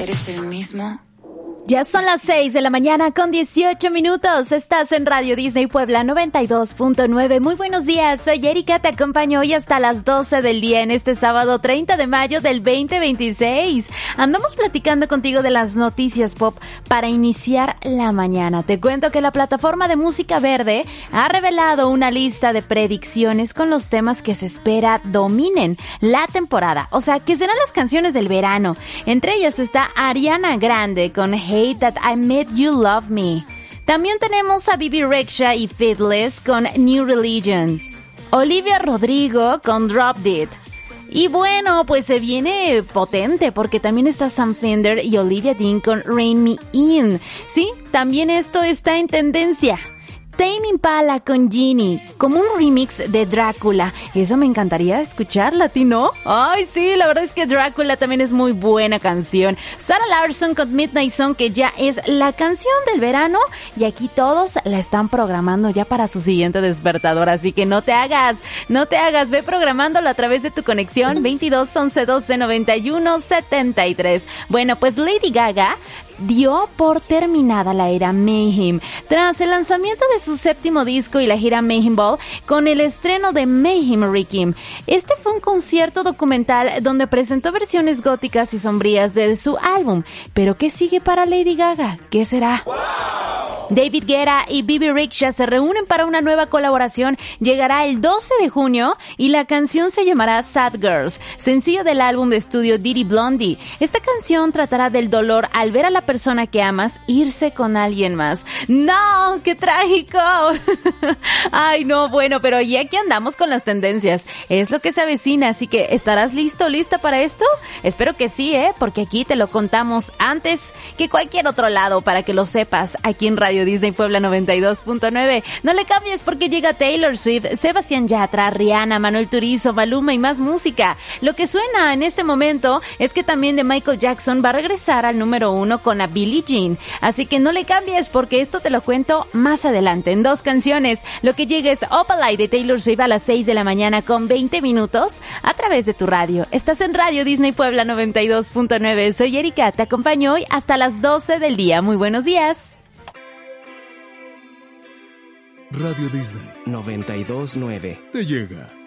¿Eres el mismo? Ya son las 6 de la mañana con 18 minutos. Estás en Radio Disney Puebla 92.9. Muy buenos días, soy Erika, te acompaño hoy hasta las 12 del día en este sábado 30 de mayo del 2026. Andamos platicando contigo de las noticias pop para iniciar la mañana. Te cuento que la plataforma de música verde ha revelado una lista de predicciones con los temas que se espera dominen la temporada. O sea, que serán las canciones del verano. Entre ellas está Ariana Grande con Hate That I Made You Love Me. También tenemos a Bebe Rexha y Faithless con New Religion. Olivia Rodrigo con Drop It. Y bueno, pues se viene potente porque también está Sam Fender y Olivia Dean con Rain Me In. Sí, también esto está en tendencia. Tame Impala con Genie, como un remix de Drácula. Eso me encantaría escucharla, ¿a ti no? Ay, sí, la verdad es que Drácula también es muy buena canción. Sarah Larsson con Midnight Song, que ya es la canción del verano, y aquí todos la están programando ya para su siguiente despertador, así que no te hagas, ve programándolo a través de tu conexión 22 11 12 91 73. Bueno, pues Lady Gaga dio por terminada la era Mayhem tras el lanzamiento de su séptimo disco y la gira Mayhem Ball con el estreno de Mayhem Requiem. Este fue un concierto documental donde presentó versiones góticas y sombrías de su álbum. ¿Pero qué sigue para Lady Gaga? ¿Qué será? ¡Wow! David Guetta y Bebe Rexha se reúnen para una nueva colaboración. Llegará el 12 de junio y la canción se llamará Sad Girls, sencillo del álbum de estudio Diddy Blondie. Esta canción tratará del dolor al ver a la persona que amas irse con alguien más. ¡No! ¡Qué trágico! Ay, no, bueno, pero ya aquí andamos con las tendencias. Es lo que se avecina, así que ¿estarás lista para esto? Espero que sí, porque aquí te lo contamos antes que cualquier otro lado para que lo sepas aquí en Radio Disney Puebla 92.9. No le cambies porque llega Taylor Swift, Sebastián Yatra, Rihanna, Manuel Turizo, Maluma y más música. Lo que suena en este momento es que también de Michael Jackson va a regresar al número 1 con a Billie Jean. Así que no le cambies porque esto te lo cuento más adelante en 2 canciones. Lo que llega es Opalite de Taylor Swift a las 6 de la mañana con 20 minutos a través de tu radio. Estás en Radio Disney Puebla 92.9. Soy Erika, te acompaño hoy hasta las 12 del día. Muy buenos días. Radio Disney 92.9 te llega.